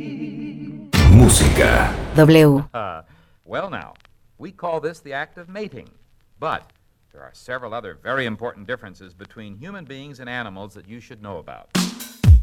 Música. W. Well now, we call this the act of mating, but there are several other very important differences between human beings and animals that you should know about.